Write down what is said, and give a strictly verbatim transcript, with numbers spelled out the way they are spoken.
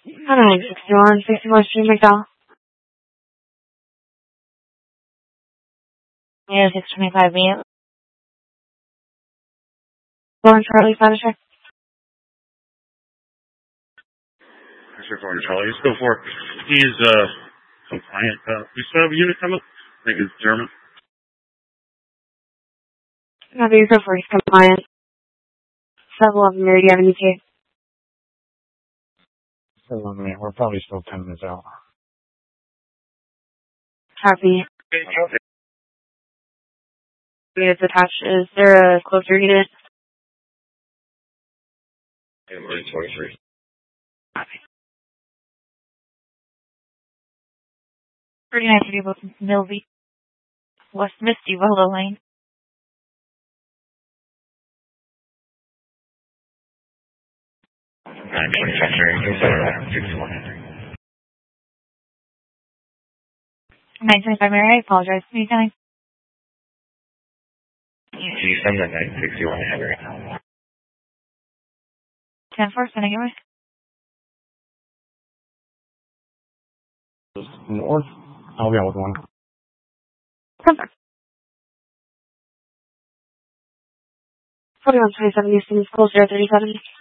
nine sixty-one, sixty-one Street, McDowell. Yeah, six twenty-five B. Lauren Charlie, Spanish. Sure, for Charlie. Let's go for it. He's uh, compliant. Uh, we still have a unit coming? I think it's German. No, these are for compliant. seven eleven Meridian Avenue T. seven eleven, we're probably still ten minutes out. Copy. Units attached. Is there a closer unit? twenty-three. Copy. thirty-nine thirty Milby. West Misty, Willow Lane. nine twenty-five, sixty-one. nine twenty-five Mary, I apologize. Anytime. Can you send that nine sixty-one Henry? ten four, sending it with. North? I'll be out with one. Perfect. forty-one twenty-seven Houston, School zero thirty-seven.